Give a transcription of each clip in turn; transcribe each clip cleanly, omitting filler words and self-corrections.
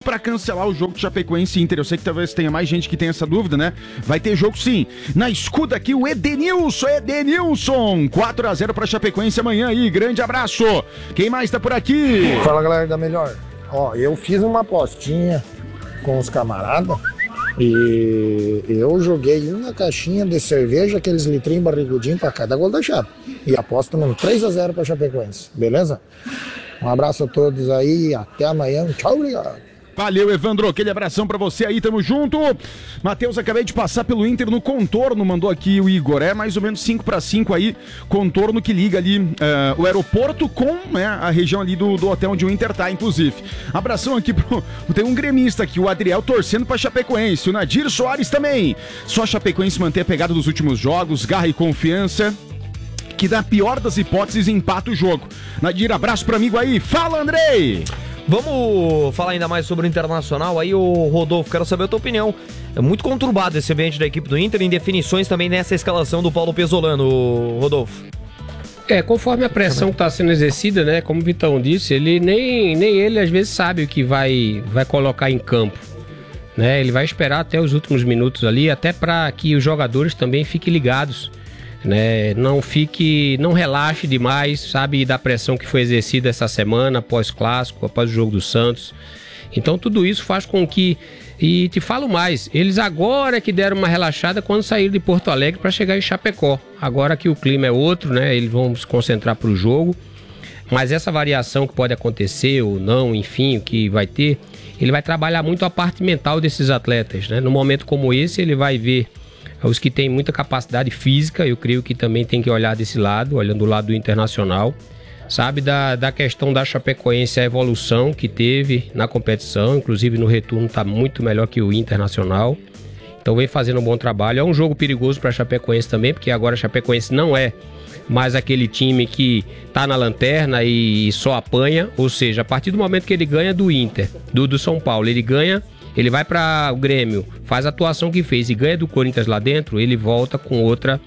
pra cancelar o jogo de Chapecoense e Inter. Eu sei que talvez tenha mais gente que tem essa dúvida, né? Vai ter jogo sim. Na escuta aqui o Edenilson, 4-0 pra Chapecoense amanhã aí, grande abraço. Quem mais tá por aqui? Fala, galera da Melhor. Ó, eu fiz uma apostinha com os camaradas e eu joguei uma caixinha de cerveja, aqueles litrinhos barrigudinhos pra cada gol da Chape. E aposto no 3-0 pra Chapecoense, beleza? Um abraço a todos aí, até amanhã, tchau, obrigado. Valeu, Evandro, aquele abração pra você aí, tamo junto. Matheus, acabei de passar pelo Inter no contorno, mandou aqui o Igor, é mais ou menos 5-5 aí, contorno que liga ali o aeroporto com, né, a região ali do hotel onde o Inter tá, inclusive. Abração aqui tem um gremista aqui, o Adriel torcendo pra Chapecoense, o Nadir Soares também. Só a Chapecoense manter a pegada dos últimos jogos, garra e confiança, que na pior das hipóteses empata o jogo. Nadir, abraço pro amigo aí, fala Andrei! Vamos falar ainda mais sobre o Internacional aí, o Rodolfo, quero saber a tua opinião. É muito conturbado esse ambiente da equipe do Inter, em definições também nessa escalação do Paulo Pesolano, Rodolfo. Conforme a pressão que está sendo exercida, né, como o Vitão disse, ele nem ele às vezes sabe o que vai colocar em campo, né? Ele vai esperar até os últimos minutos ali, até para que os jogadores também fiquem ligados, né? Não relaxe demais, sabe, da pressão que foi exercida essa semana, após clássico, após o jogo do Santos. Então tudo isso faz com que, e te falo mais, eles agora que deram uma relaxada quando saíram de Porto Alegre para chegar em Chapecó. Agora que o clima é outro, né, eles vão se concentrar para o jogo, mas essa variação que pode acontecer ou não, enfim, o que vai ter, ele vai trabalhar muito a parte mental desses atletas, né? No momento como esse, ele vai ver os que têm muita capacidade física, eu creio que também tem que olhar desse lado, olhando do lado do Internacional, sabe, da questão da Chapecoense, a evolução que teve na competição, inclusive no retorno está muito melhor que o Internacional, então vem fazendo um bom trabalho. É um jogo perigoso para a Chapecoense também, porque agora a Chapecoense não é mais aquele time que está na lanterna e só apanha, ou seja, a partir do momento que ele ganha do Inter, do São Paulo, ele vai para o Grêmio, faz a atuação que fez e ganha do Corinthians lá dentro, ele volta com outra,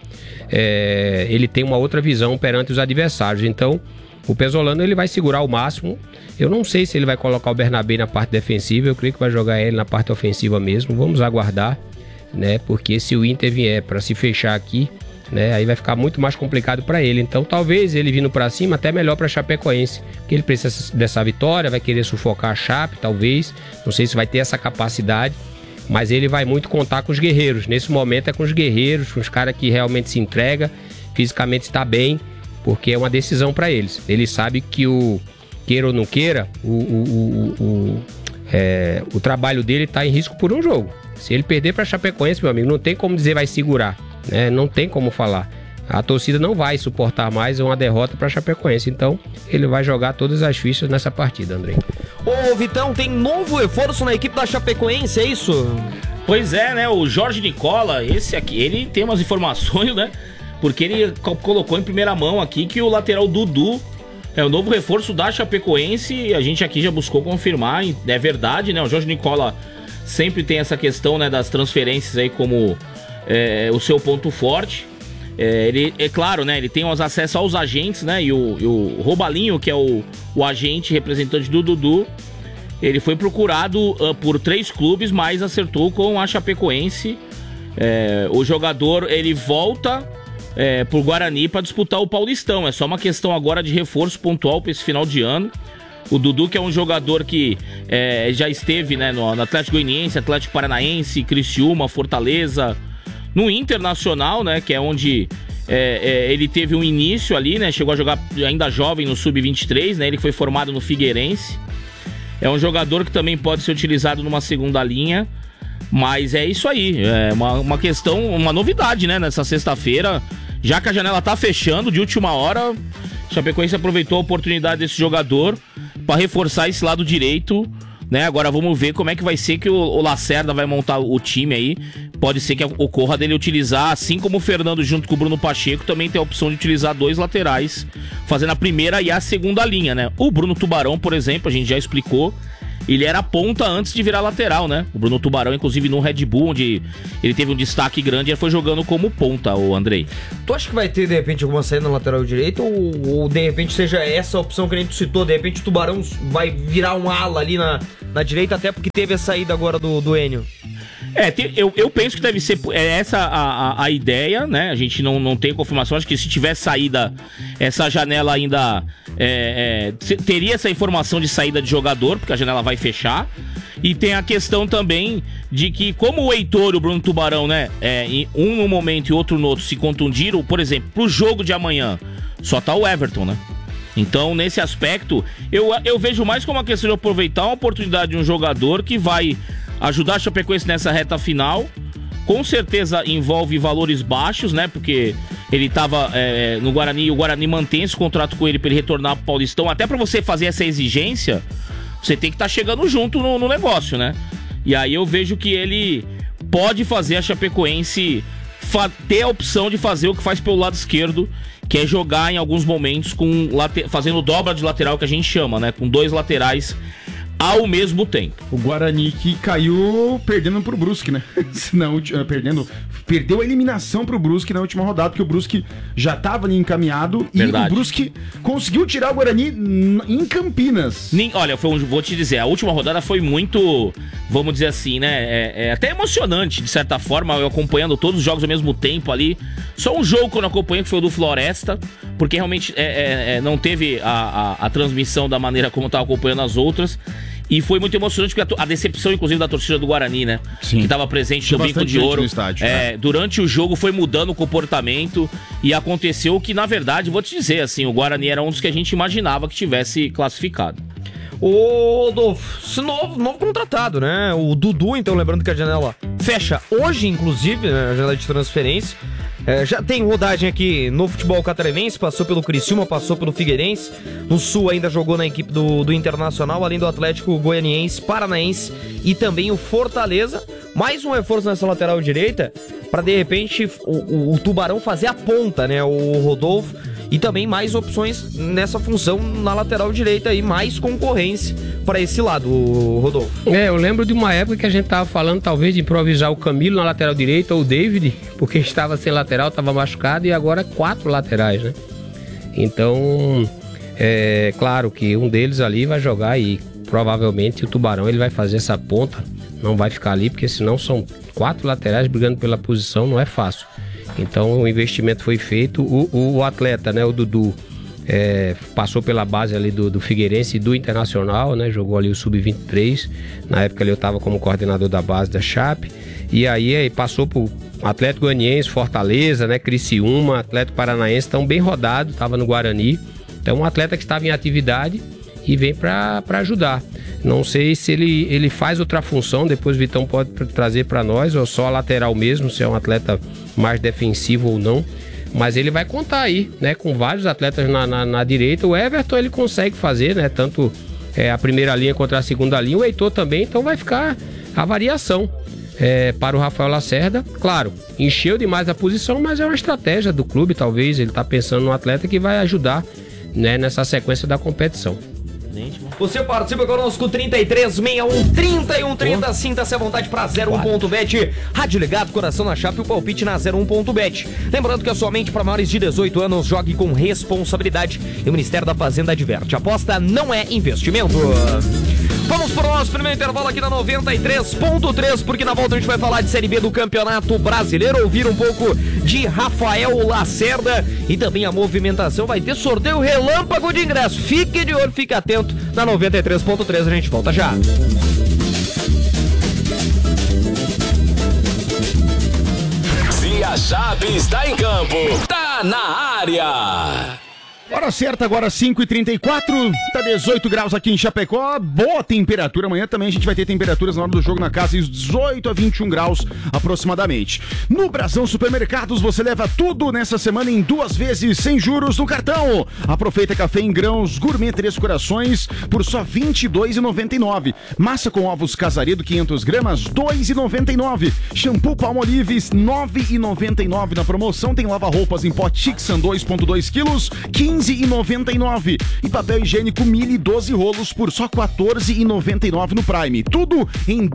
ele tem uma outra visão perante os adversários. Então, o Pesolano ele vai segurar o máximo. Eu não sei se ele vai colocar o Bernabé na parte defensiva, eu creio que vai jogar ele na parte ofensiva mesmo. Vamos aguardar, né? Porque se o Inter vier para se fechar aqui, né, aí vai ficar muito mais complicado para ele. Então talvez ele vindo para cima até melhor para Chapecoense, porque ele precisa dessa vitória, vai querer sufocar a Chape, talvez, não sei se vai ter essa capacidade, mas ele vai muito contar com os guerreiros. Nesse momento é com os guerreiros, com os caras que realmente se entrega, fisicamente está bem, porque é uma decisão para eles. Ele sabe que queira ou não queira, o trabalho dele está em risco por um jogo. Se ele perder para Chapecoense, meu amigo, não tem como dizer vai segurar, né? Não tem como falar. A torcida não vai suportar mais uma derrota para Chapecoense. Então, ele vai jogar todas as fichas nessa partida, Andrei. Ô, Vitão, tem novo reforço na equipe da Chapecoense, é isso? Pois é, né? O Jorge Nicola, esse aqui, ele tem umas informações, né? Porque ele colocou em primeira mão aqui que o lateral Dudu é o novo reforço da Chapecoense. A gente aqui já buscou confirmar, é verdade, né? O Jorge Nicola sempre tem essa questão, né, das transferências aí como o seu ponto forte. Ele, é claro, né, ele tem os acessos aos agentes, né, e o Robalinho, que é o agente representante do Dudu, ele foi procurado por 3 clubes, mas acertou com a Chapecoense. O jogador, ele volta pro Guarani para disputar o Paulistão. É só uma questão agora de reforço pontual para esse final de ano. O Dudu, que é um jogador que já esteve, né, no Atlético Goianiense, Atlético Paranaense, Criciúma, Fortaleza, no Internacional, né, que é onde ele teve um início ali, né, chegou a jogar ainda jovem no Sub-23, né, ele foi formado no Figueirense. É um jogador que também pode ser utilizado numa segunda linha, mas é isso aí, é uma questão, uma novidade, né, nessa sexta-feira, já que a janela tá fechando de última hora. Chapecoense aproveitou a oportunidade desse jogador para reforçar esse lado direito, né? Agora vamos ver como é que vai ser que o Lacerda vai montar o time aí. Pode ser que ocorra dele utilizar, assim como o Fernando junto com o Bruno Pacheco, também tem a opção de utilizar 2 laterais, fazendo a primeira e a segunda linha, né? O Bruno Tubarão, por exemplo, a gente já explicou, ele era ponta antes de virar lateral, né? O Bruno Tubarão, inclusive no Red Bull, onde ele teve um destaque grande, ele foi jogando como ponta, o Andrei. Tu acha que vai ter, de repente, alguma saída na lateral direita ou de repente seja essa opção que a gente citou, de repente o Tubarão vai virar um ala ali na direita, até porque teve a saída agora do Enio? Eu penso que deve ser essa a ideia, né? A gente não tem confirmação. Acho que se tiver saída, essa janela ainda teria essa informação de saída de jogador, porque a janela vai fechar. E tem a questão também de que, como o Heitor e o Bruno Tubarão, né? Um no momento e outro no outro se contundiram, por exemplo, pro jogo de amanhã, só tá o Everton, né? Então, nesse aspecto, eu vejo mais como uma questão de aproveitar uma oportunidade de um jogador que vai ajudar a Chapecoense nessa reta final. Com certeza envolve valores baixos, né? Porque ele tava no Guarani e o Guarani mantém esse contrato com ele para ele retornar pro Paulistão. Até para você fazer essa exigência, você tem que estar chegando junto no negócio, né? E aí eu vejo que ele pode fazer a Chapecoense ter a opção de fazer o que faz pelo lado esquerdo, que é jogar em alguns momentos fazendo dobra de lateral, que a gente chama, né? Com 2 laterais ao mesmo tempo. O Guarani que caiu perdendo pro Brusque, né? Perdeu a eliminação pro Brusque na última rodada, porque o Brusque já tava ali encaminhado. Verdade. E o Brusque conseguiu tirar o Guarani em Campinas. Olha, vou te dizer, a última rodada foi muito, vamos dizer assim, né? Até emocionante, de certa forma, eu acompanhando todos os jogos ao mesmo tempo ali. Só um jogo que eu não acompanhei, que foi o do Floresta, porque realmente não teve a transmissão da maneira como eu tava acompanhando as outras. E foi muito emocionante, porque a decepção, inclusive, da torcida do Guarani, né? Sim. Que estava presente no Brinco de Ouro. Estádio, durante o jogo foi mudando o comportamento e aconteceu que, na verdade, vou te dizer, assim, o Guarani era um dos que a gente imaginava que tivesse classificado. Ô, Rodolfo, novo contratado, né? O Dudu, então, lembrando que a janela fecha hoje, inclusive, né? A janela de transferência. Já tem rodagem aqui no futebol catarinense, passou pelo Criciúma, passou pelo Figueirense, no Sul ainda jogou na equipe do Internacional, além do Atlético Goianiense, Paranaense e também o Fortaleza. Mais um reforço nessa lateral direita, para de repente o Tubarão fazer a ponta, né, o Rodolfo, e também mais opções nessa função na lateral direita e mais concorrência para esse lado, Rodolfo. Eu lembro de uma época que a gente tava falando talvez de improvisar o Camilo na lateral direita ou o David, porque estava sem lateral, estava machucado, e agora 4 laterais, né? Então, claro que um deles ali vai jogar e provavelmente o Tubarão ele vai fazer essa ponta, não vai ficar ali, porque senão são 4 laterais brigando pela posição, não é fácil. Então o investimento foi feito, o atleta, né, o Dudu, passou pela base ali do Figueirense e do Internacional, né, jogou ali o Sub-23, na época ali eu estava como coordenador da base da Chape, e aí passou por Atlético Goianiense, Fortaleza, né, Criciúma, Atlético Paranaense, então bem rodado, estava no Guarani, então um atleta que estava em atividade e vem para ajudar. Não sei se ele faz outra função, depois o Vitão pode trazer para nós, ou só a lateral mesmo, se é um atleta mais defensivo ou não, mas ele vai contar aí, né, com vários atletas na direita. O Everton ele consegue fazer, né, tanto a primeira linha contra a segunda linha, o Heitor também, então vai ficar a variação para o Rafael Lacerda. Claro, encheu demais a posição, mas é uma estratégia do clube, talvez ele está pensando no atleta que vai ajudar, né, nessa sequência da competição. Você participa conosco, 3361-3130, sinta-se à vontade para 01.bet. Rádio ligado, coração na chapa e o palpite na 01.bet. Lembrando que é somente para maiores de 18 anos, jogue com responsabilidade. E o Ministério da Fazenda adverte, aposta não é investimento. Vamos para o nosso primeiro intervalo aqui na 93.3, porque na volta a gente vai falar de Série B do Campeonato Brasileiro, ouvir um pouco de Rafael Lacerda e também a movimentação. Vai ter sorteio relâmpago de ingresso. Fique de olho, fique atento. Na 93.3 a gente volta já. Se a Chape está em campo, tá na área. Hora certa agora, 5h34, tá 18 graus aqui em Chapecó, boa temperatura. Amanhã também a gente vai ter temperaturas na hora do jogo na casa, 18 a 21 graus aproximadamente. No Brasão Supermercados você leva tudo nessa semana em 2 vezes sem juros no cartão. Aproveita café em grãos Gourmet 3 Corações por só R$ 22,99. Massa com ovos Casaredo 500 gramas, R$ 2,99. Shampoo Palmolive, R$ 9,99 na promoção. Tem lava-roupas em pote Tixan 2,2 quilos, R$ 15,99. E papel higiênico Mili 12 rolos por só 14,99 no Prime. Tudo em